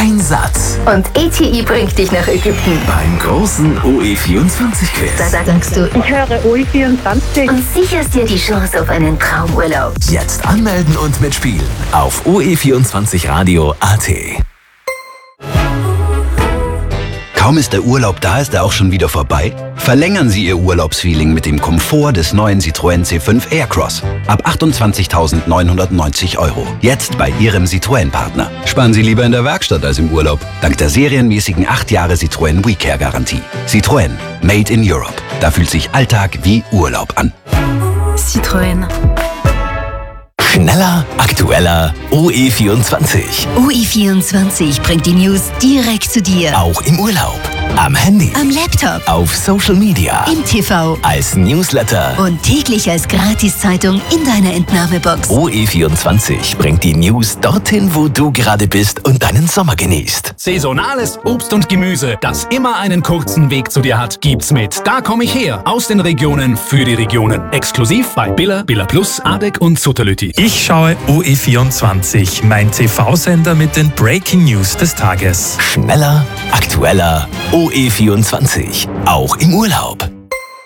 Einsatz. Und ETI bringt dich nach Ägypten. Beim großen OE24-Quiz. Sagst du, Ich höre OE24. und sicherst dir die Chance auf einen Traumurlaub. Jetzt anmelden und mitspielen auf OE24radio.at. Kaum ist der Urlaub da, ist er auch schon wieder vorbei? Verlängern Sie Ihr Urlaubsfeeling mit dem Komfort des neuen Citroën C5 Aircross. Ab 28.990 €. Jetzt bei Ihrem Citroën-Partner. Sparen Sie lieber in der Werkstatt als im Urlaub. Dank der serienmäßigen 8 Jahre Citroën WeCare-Garantie. Citroën. Made in Europe. Da fühlt sich Alltag wie Urlaub an. Citroën. Schneller, aktueller, OE24. OE24 bringt die News direkt zu dir. Auch im Urlaub. Am Handy. Am Laptop. Auf Social Media. Im TV. Als Newsletter. Und täglich als Gratiszeitung in deiner Entnahmebox. OE24 bringt die News dorthin, wo du gerade bist und deinen Sommer genießt. Saisonales Obst und Gemüse, das immer einen kurzen Weg zu dir hat, gibt's mit Da komm ich her, aus den Regionen für die Regionen. Exklusiv bei Billa, Billa Plus, Adek und Sutterlüti. Ich schaue OE24, mein TV-Sender mit den Breaking News des Tages. Schneller, aktueller, OE24. Auch im Urlaub.